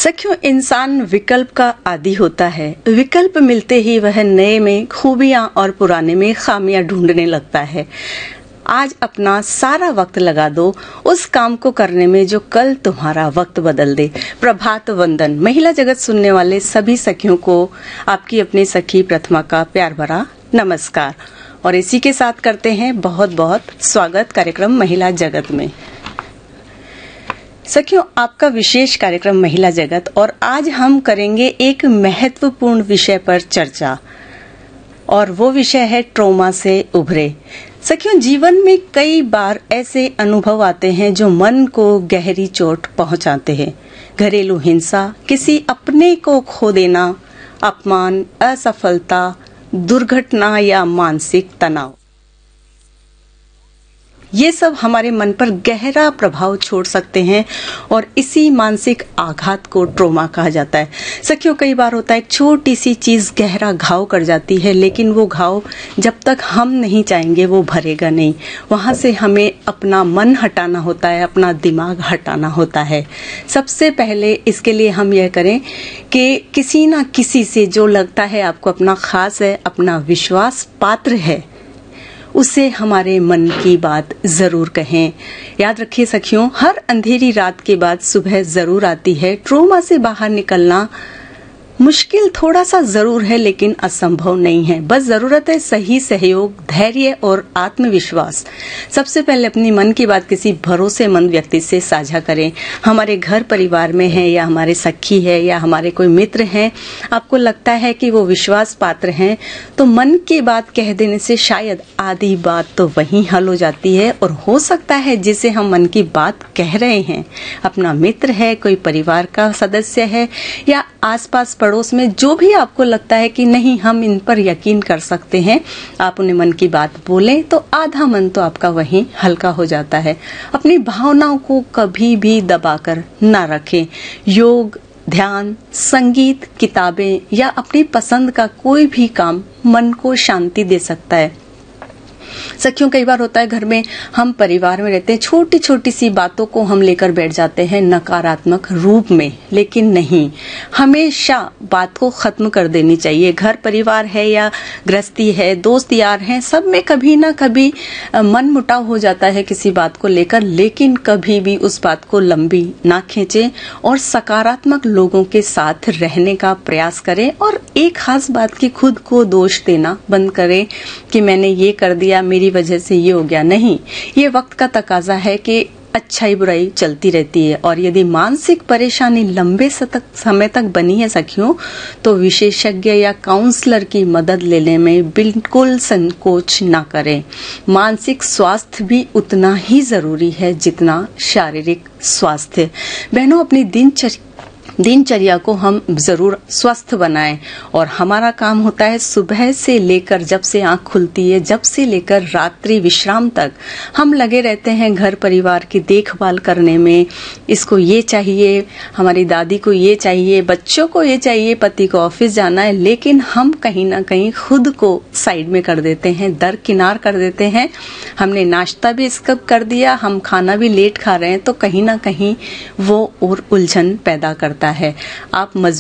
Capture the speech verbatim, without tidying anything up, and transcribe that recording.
सखियों, इंसान विकल्प का आदी होता है। विकल्प मिलते ही वह नए में खूबियां और पुराने में खामियां ढूंढने लगता है। आज अपना सारा वक्त लगा दो उस काम को करने में जो कल तुम्हारा वक्त बदल दे। प्रभात वंदन। महिला जगत सुनने वाले सभी सखियों को आपकी अपनी सखी प्रथमा का प्यार भरा नमस्कार। और इसी के साथ करते हैं बहुत बहुत स्वागत कार्यक्रम महिला जगत में। सखियों, आपका विशेष कार्यक्रम महिला जगत, और आज हम करेंगे एक महत्वपूर्ण विषय पर चर्चा, और वो विषय है ट्रॉमा से उभरे। सखियों, जीवन में कई बार ऐसे अनुभव आते हैं जो मन को गहरी चोट पहुंचाते हैं। घरेलू हिंसा, किसी अपने को खो देना, अपमान, असफलता, दुर्घटना या मानसिक तनाव, ये सब हमारे मन पर गहरा प्रभाव छोड़ सकते हैं और इसी मानसिक आघात को ट्रॉमा कहा जाता है। सखियों, कई बार होता है एक छोटी सी चीज गहरा घाव कर जाती है, लेकिन वो घाव जब तक हम नहीं चाहेंगे वो भरेगा नहीं। वहां से हमें अपना मन हटाना होता है, अपना दिमाग हटाना होता है। सबसे पहले इसके लिए हम यह करें कि किसी ना किसी से जो लगता है आपको अपना खास है, अपना विश्वास पात्र है, उसे हमारे मन की बात जरूर कहें। याद रखिए सखियों, हर अंधेरी रात के बाद सुबह जरूर आती है। ट्रॉमा से बाहर निकलना मुश्किल थोड़ा सा जरूर है, लेकिन असंभव नहीं है। बस जरूरत है सही सहयोग, धैर्य और आत्मविश्वास। सबसे पहले अपनी मन की बात किसी भरोसेमंद व्यक्ति से साझा करें। हमारे घर परिवार में है, या हमारे सखी है, या हमारे कोई मित्र हैं, आपको लगता है कि वो विश्वास पात्र हैं, तो मन की बात कह देने से शायद आधी बात तो वहीं हल हो जाती है। और हो सकता है जिसे हम मन की बात कह रहे हैं अपना मित्र है, कोई परिवार का सदस्य है, या आसपास पड़ोस में जो भी आपको लगता है कि नहीं हम इन पर यकीन कर सकते हैं, आप उन्हें मन की बात बोलें तो आधा मन तो आपका वहीं हल्का हो जाता है। अपनी भावनाओं को कभी भी दबाकर ना रखें। योग, ध्यान, संगीत, किताबें या अपनी पसंद का कोई भी काम मन को शांति दे सकता है। सखियों, कई बार होता है घर में हम परिवार में रहते हैं, छोटी छोटी सी बातों को हम लेकर बैठ जाते हैं नकारात्मक रूप में, लेकिन नहीं, हमेशा बात को खत्म कर देनी चाहिए। घर परिवार है या गृहस्थी है, दोस्त यार हैं, सब में कभी ना कभी मन मुटाव हो जाता है किसी बात को लेकर, लेकिन कभी भी उस बात को लंबी ना खींचे और सकारात्मक लोगों के साथ रहने का प्रयास करें। और एक खास बात की खुद को दोष देना बंद करें कि मैंने ये कर दिया, मेरी वजह से ये हो गया। नहीं, ये वक्त का तकाजा है कि अच्छाई बुराई चलती रहती है। और यदि मानसिक परेशानी लंबे समय तक बनी है सखियों, तो विशेषज्ञ या काउंसलर की मदद लेने में बिल्कुल संकोच ना करें। मानसिक स्वास्थ्य भी उतना ही जरूरी है जितना शारीरिक स्वास्थ्य। बहनों, अपनी दिनचर्या दिनचर्या को हम जरूर स्वस्थ बनाएं, और हमारा काम होता है सुबह से लेकर जब से आंख खुलती है, जब से लेकर रात्रि विश्राम तक हम लगे रहते हैं घर परिवार की देखभाल करने में। इसको ये चाहिए, हमारी दादी को ये चाहिए, बच्चों को ये चाहिए, पति को ऑफिस जाना है, लेकिन हम कहीं ना कहीं खुद को साइड में कर देते हैं, दरकिनार कर देते हैं। हमने नाश्ता भी स्किप कर दिया, हम खाना भी लेट खा रहे हैं, तो कहीं ना कहीं वो और उलझन पैदा करता है। आप